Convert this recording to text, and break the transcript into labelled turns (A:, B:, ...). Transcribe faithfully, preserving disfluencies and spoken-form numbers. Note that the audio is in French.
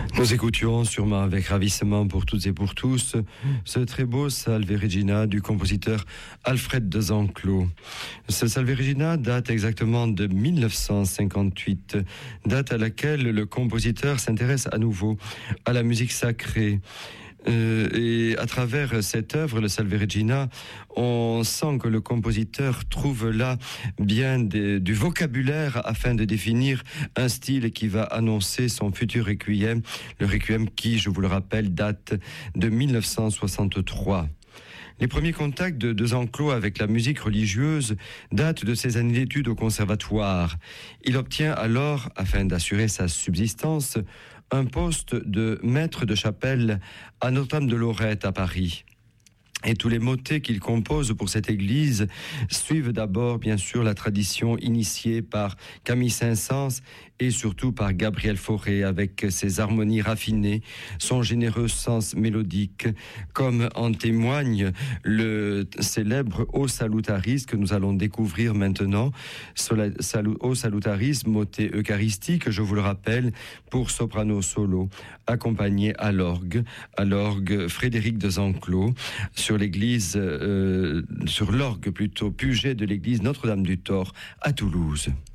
A: Nous écoutions sûrement avec ravissement pour toutes et pour tous ce très beau Salve Regina du compositeur Alfred de Zanclo. Ce Salve Regina date exactement de mille neuf cent cinquante-huit, date à laquelle le compositeur s'intéresse à nouveau à la musique sacrée. Euh, et à travers cette œuvre, le Salve Regina, on sent que le compositeur trouve là bien des, du vocabulaire afin de définir un style qui va annoncer son futur requiem, le requiem qui, je vous le rappelle, date de mille neuf cent soixante-trois. Les premiers contacts de, de Zanclo avec la musique religieuse datent de ses années d'études au conservatoire. Il obtient alors, afin d'assurer sa subsistance, un poste de maître de chapelle à Notre-Dame de Lorette à Paris. Et tous les motets qu'il compose pour cette église suivent d'abord, bien sûr, la tradition initiée par Camille Saint-Saëns et surtout par Gabriel Fauré, avec ses harmonies raffinées, son généreux sens mélodique, comme en témoigne le célèbre O Salutaris que nous allons découvrir maintenant, O Salutaris, motet eucharistique, je vous le rappelle, pour soprano solo, accompagné à l'orgue, à l'orgue Frédéric de Zanclo, sur l'église, euh, sur l'orgue plutôt, Puget de l'église Notre-Dame du Thor à Toulouse.